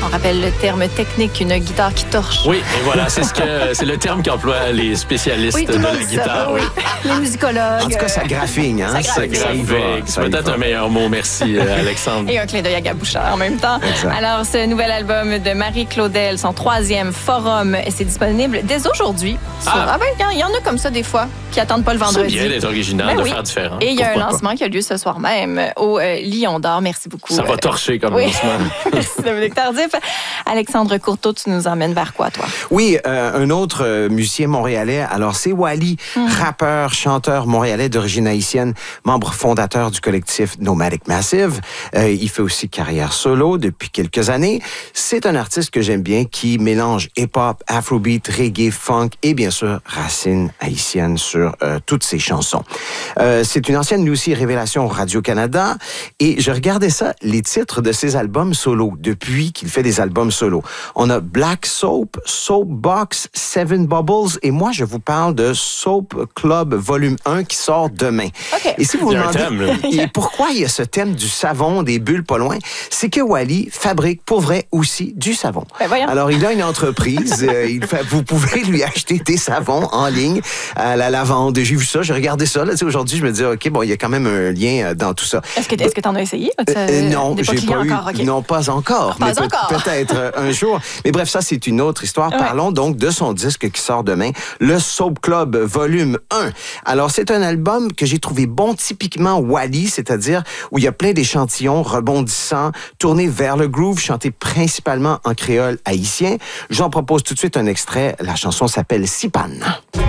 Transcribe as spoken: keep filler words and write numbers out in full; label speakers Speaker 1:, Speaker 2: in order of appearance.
Speaker 1: rappelle le terme technique, une guitare qui torche.
Speaker 2: Oui, et voilà, c'est ce que c'est le terme qu'emploient les spécialistes
Speaker 1: oui,
Speaker 2: de la guitare.
Speaker 1: Ça, oui. Les musicologues.
Speaker 3: En tout cas, ça graphigne, hein?
Speaker 1: Ça graphique.
Speaker 2: C'est peut-être un meilleur mot, merci Alexandre.
Speaker 1: Et un clin d'œil à Gab Bouchard en même temps.
Speaker 3: Exact.
Speaker 1: Alors, ce nouvel album de Marie-Claudel, son troisième Forum, c'est disponible dès aujourd'hui. Sur... Ah. ah ben, il y en a comme ça des fois qui attendent pas le vendredi.
Speaker 2: C'est bien d'être original,
Speaker 1: ben
Speaker 2: de
Speaker 1: oui.
Speaker 2: faire différent.
Speaker 1: Et il y a
Speaker 3: Pourquoi
Speaker 1: un lancement
Speaker 3: pas?
Speaker 1: qui a lieu ce soir même au euh, Lion d'Or. Merci beaucoup.
Speaker 2: Ça va torcher comme
Speaker 1: oui.
Speaker 2: lancement.
Speaker 1: Merci Dominique Tardif. Alexandre Courteau, tu nous emmènes vers quoi, toi?
Speaker 3: Oui, euh, un autre euh, musicien montréalais. Alors, c'est Wally, mm. rappeur, chanteur montréalais d'origine haïtienne, membre fondateur du collectif Nomadic Massive. Euh, il fait aussi carrière solo depuis quelques années. C'est un artiste que j'aime bien qui mélange hip-hop, afrobeat, reggae, funk et bien sûr racines haïtiennes sur euh, toutes ses chansons. Euh, c'est une ancienne aussi révélation Radio-Canada et je regardais ça, les titres de ses albums solo depuis qu'il fait des albums solo. On a Black Soap, Soapbox, Seven Bubbles et moi je vous parle de Soap Club Volume un qui sort demain.
Speaker 1: Okay.
Speaker 3: Et si vous vous demandez
Speaker 2: thème,
Speaker 3: et pourquoi il y a ce thème du savon, des bulles pas loin, c'est que Wally fabrique pour vrai aussi du savon.
Speaker 1: Ben voyons.
Speaker 3: Alors il a une entreprise, euh, il fait, vous pouvez lui acheter des savons en ligne à la lavande. J'ai vu ça, j'ai regardé ça. Là, aujourd'hui, je me dis, OK, bon, il y a quand même un lien dans tout ça.
Speaker 1: Est-ce que tu est-ce en as essayé?
Speaker 3: Euh, euh, non,
Speaker 1: j'ai
Speaker 3: pas, pas eu.
Speaker 1: encore, okay.
Speaker 3: Non, pas encore.
Speaker 1: Pas
Speaker 3: mais peut,
Speaker 1: encore.
Speaker 3: Peut-être euh, un jour. Mais bref, ça, c'est une autre histoire.
Speaker 1: Ouais.
Speaker 3: Parlons donc de son disque qui sort demain, le Soap Club Volume un. Alors, c'est un album que j'ai trouvé bon, typiquement Wally, c'est-à-dire où il y a plein d'échantillons rebondissants, tournés vers le groove, chantés principalement en créole haïtien. J'en propose tout de suite un extrait. La chanson s'appelle Sipan.